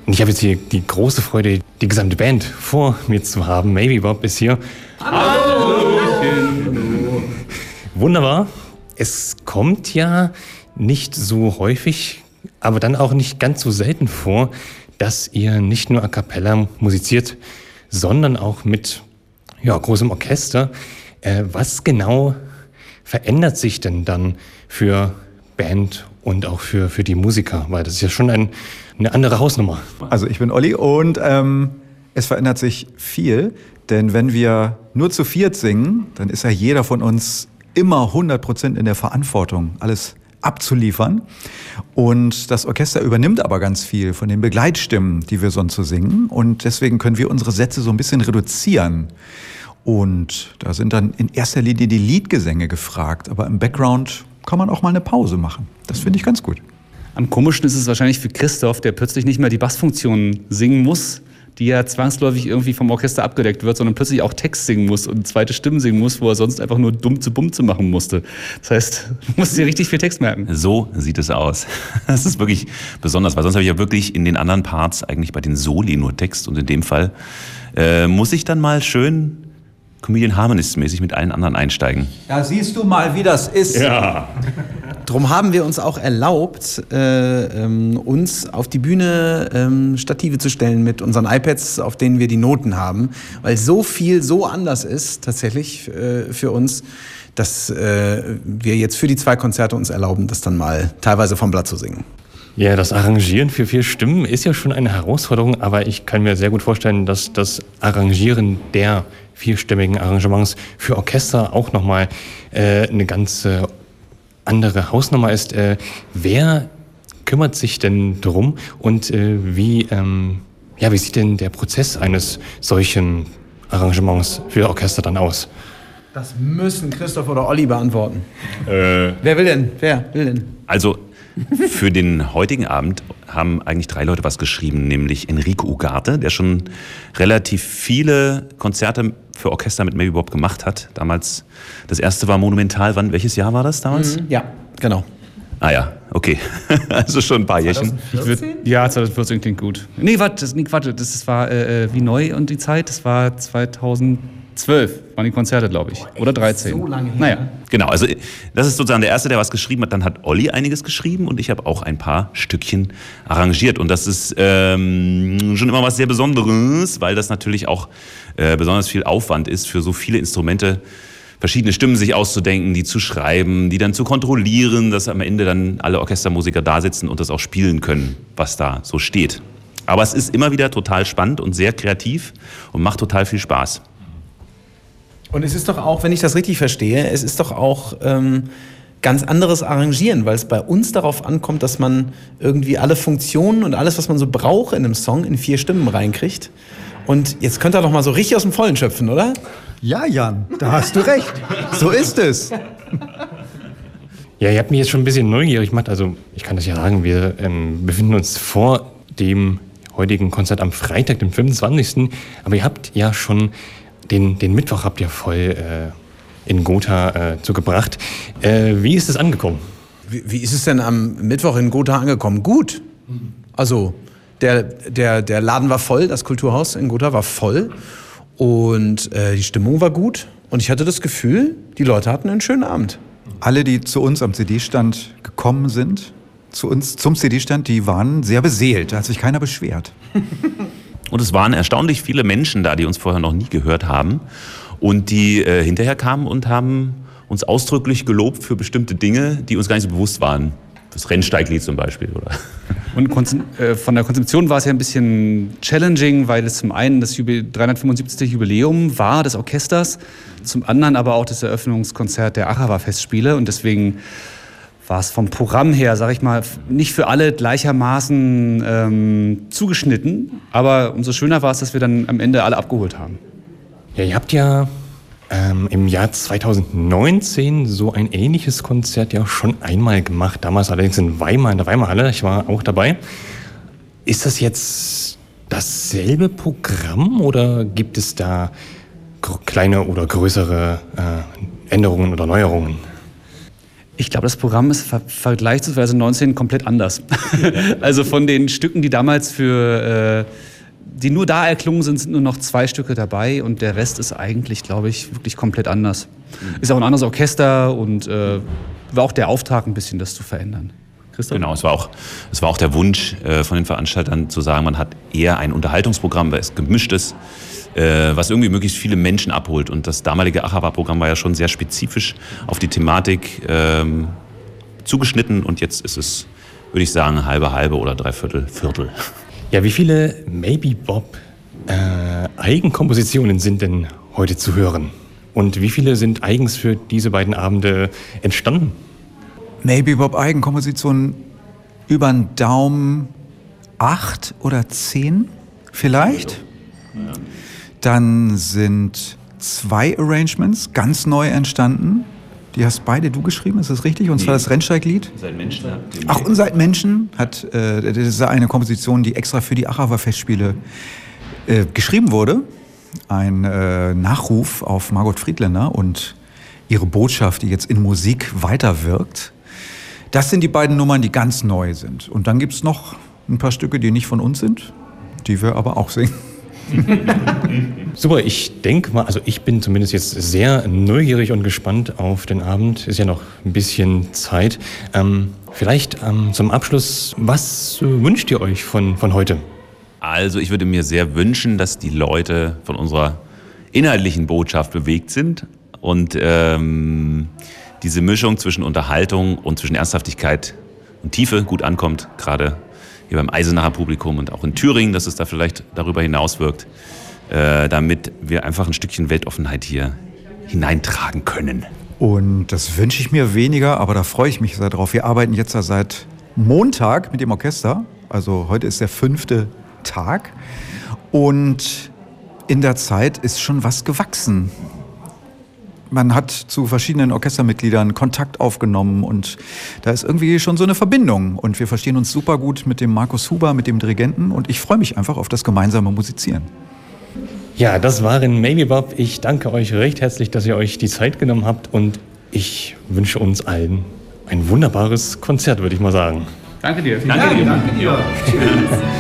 Und ich habe jetzt hier die große Freude, die gesamte Band vor mir zu haben. Maybe Bob ist hier. Hallo! Wunderbar. Es kommt ja nicht so häufig, aber dann auch nicht ganz so selten vor, dass ihr nicht nur a cappella musiziert, sondern auch mit großem Orchester. Was genau verändert sich denn dann für Band und auch für die Musiker? Weil das ist ja schon eine andere Hausnummer. Also ich bin Olli und es verändert sich viel, denn wenn wir nur zu viert singen, dann ist ja jeder von uns immer 100% in der Verantwortung, alles abzuliefern. Und das Orchester übernimmt aber ganz viel von den Begleitstimmen, die wir sonst so singen. Und deswegen können wir unsere Sätze so ein bisschen reduzieren. Und da sind dann in erster Linie die Liedgesänge gefragt. Aber im Background kann man auch mal eine Pause machen. Das finde ich ganz gut. Am komischsten ist es wahrscheinlich für Christoph, der plötzlich nicht mehr die Bassfunktion singen muss, die ja zwangsläufig irgendwie vom Orchester abgedeckt wird, sondern plötzlich auch Text singen muss und zweite Stimmen singen muss, wo er sonst einfach nur dumm zu bumm zu machen musste. Das heißt, du musst dir richtig viel Text merken. So sieht es aus. Das ist wirklich besonders, weil sonst habe ich ja wirklich in den anderen Parts eigentlich bei den Soli nur Text und in dem Fall muss ich dann mal schön Comedian Harmonist-mäßig mit allen anderen einsteigen. Ja, siehst du mal, wie das ist. Ja. Drum haben wir uns auch erlaubt, uns auf die Bühne Stative zu stellen mit unseren iPads, auf denen wir die Noten haben, weil so viel so anders ist tatsächlich für uns, dass wir jetzt für die 2 Konzerte uns erlauben, das dann mal teilweise vom Blatt zu singen. Ja, das Arrangieren für 4 Stimmen ist ja schon eine Herausforderung, aber ich kann mir sehr gut vorstellen, dass das Arrangieren der 4-stimmigen Arrangements für Orchester auch nochmal eine ganz andere Hausnummer ist. Wer kümmert sich denn drum und wie sieht denn der Prozess eines solchen Arrangements für Orchester dann aus? Das müssen Christoph oder Olli beantworten. Wer will denn? Also für den heutigen Abend haben eigentlich 3 Leute was geschrieben, nämlich Enrico Ugarte, der schon relativ viele Konzerte für Orchester mit Maybe Bob gemacht hat. Damals, das erste war Monumental. Welches Jahr war das damals? Ja, genau. Ah ja, okay. Also schon ein paar Jährchen. 2014 klingt gut. Nee, warte, das war wie neu und die Zeit, das war 2012 waren die Konzerte, glaube ich. Oder 13. So lange her. Naja. Genau, also das ist sozusagen der Erste, der was geschrieben hat. Dann hat Olli einiges geschrieben und ich habe auch ein paar Stückchen arrangiert. Und das ist schon immer was sehr Besonderes, weil das natürlich auch besonders viel Aufwand ist, für so viele Instrumente verschiedene Stimmen sich auszudenken, die zu schreiben, die dann zu kontrollieren, dass am Ende dann alle Orchestermusiker da sitzen und das auch spielen können, was da so steht. Aber es ist immer wieder total spannend und sehr kreativ und macht total viel Spaß. Und es ist doch auch, wenn ich das richtig verstehe, es ist doch auch ganz anderes Arrangieren, weil es bei uns darauf ankommt, dass man irgendwie alle Funktionen und alles, was man so braucht in einem Song, in 4 Stimmen reinkriegt. Und jetzt könnt ihr doch mal so richtig aus dem Vollen schöpfen, oder? Ja, Jan, da hast du recht. So ist es. Ja, ihr habt mich jetzt schon ein bisschen neugierig gemacht. Also ich kann das ja sagen, wir befinden uns vor dem heutigen Konzert am Freitag, dem 25. Aber ihr habt ja schon den Mittwoch habt ihr voll in Gotha zugebracht. Wie ist es angekommen? Wie ist es denn am Mittwoch in Gotha angekommen? Gut. Also der Laden war voll, das Kulturhaus in Gotha war voll und die Stimmung war gut und ich hatte das Gefühl, die Leute hatten einen schönen Abend. Alle, die zu uns am CD-Stand gekommen sind, zu uns zum CD-Stand, die waren sehr beseelt. Da hat sich keiner beschwert. Und es waren erstaunlich viele Menschen da, die uns vorher noch nie gehört haben und die hinterher kamen und haben uns ausdrücklich gelobt für bestimmte Dinge, die uns gar nicht so bewusst waren. Das Rennsteiglied zum Beispiel, oder? Und von der Konzeption war es ja ein bisschen challenging, weil es zum einen das 375. Jubiläum war des Orchesters, zum anderen aber auch das Eröffnungskonzert der Achawa-Festspiele und deswegen war es vom Programm her, sag ich mal, nicht für alle gleichermaßen zugeschnitten, aber umso schöner war es, dass wir dann am Ende alle abgeholt haben. Ja, ihr habt ja im Jahr 2019 so ein ähnliches Konzert ja schon einmal gemacht, damals allerdings in Weimar, in der Weimarhalle, ich war auch dabei. Ist das jetzt dasselbe Programm oder gibt es da kleine oder größere Änderungen oder Neuerungen? Ich glaube, das Programm ist im Vergleich zu 2019 komplett anders. Also von den Stücken, die damals die nur da erklungen sind nur noch 2 Stücke dabei und der Rest ist eigentlich, glaube ich, wirklich komplett anders. Ist auch ein anderes Orchester und war auch der Auftrag, ein bisschen das zu verändern. Christoph? Genau, es war auch der Wunsch von den Veranstaltern zu sagen, man hat eher ein Unterhaltungsprogramm, weil es gemischt ist, was irgendwie möglichst viele Menschen abholt. Und das damalige Achawa-Programm war ja schon sehr spezifisch auf die Thematik zugeschnitten und jetzt ist es, würde ich sagen, halbe oder Viertel. Ja, wie viele Maybe Bob Eigenkompositionen sind denn heute zu hören? Und wie viele sind eigens für diese beiden Abende entstanden? Maybe Bob Eigenkompositionen über den Daumen 8 oder 10 vielleicht. Dann sind 2 Arrangements ganz neu entstanden. Die hast beide du geschrieben, ist das richtig? Und zwar das Rennsteiglied. Seit Menschen. Ach, und seit Menschen hat das ist eine Komposition, die extra für die Achawa-Festspiele geschrieben wurde. Ein Nachruf auf Margot Friedländer und ihre Botschaft, die jetzt in Musik weiterwirkt. Das sind die beiden Nummern, die ganz neu sind. Und dann gibt es noch ein paar Stücke, die nicht von uns sind, die wir aber auch singen. Super, ich denke mal, also ich bin zumindest jetzt sehr neugierig und gespannt auf den Abend. Ist ja noch ein bisschen Zeit. Vielleicht zum Abschluss, was wünscht ihr euch von heute? Also ich würde mir sehr wünschen, dass die Leute von unserer inhaltlichen Botschaft bewegt sind und diese Mischung zwischen Unterhaltung und zwischen Ernsthaftigkeit und Tiefe gut ankommt, gerade hier beim Eisenacher Publikum und auch in Thüringen, dass es da vielleicht darüber hinaus wirkt, damit wir einfach ein Stückchen Weltoffenheit hier hineintragen können. Und das wünsche ich mir weniger, aber da freue ich mich sehr drauf. Wir arbeiten jetzt ja seit Montag mit dem Orchester, also heute ist der 5. Tag und in der Zeit ist schon was gewachsen. Man hat zu verschiedenen Orchestermitgliedern Kontakt aufgenommen und da ist irgendwie schon so eine Verbindung. Und wir verstehen uns super gut mit dem Markus Huber, mit dem Dirigenten und ich freue mich einfach auf das gemeinsame Musizieren. Ja, das waren Maybe Bob. Ich danke euch recht herzlich, dass ihr euch die Zeit genommen habt und ich wünsche uns allen ein wunderbares Konzert, würde ich mal sagen. Danke dir. Danke dir. Danke dir.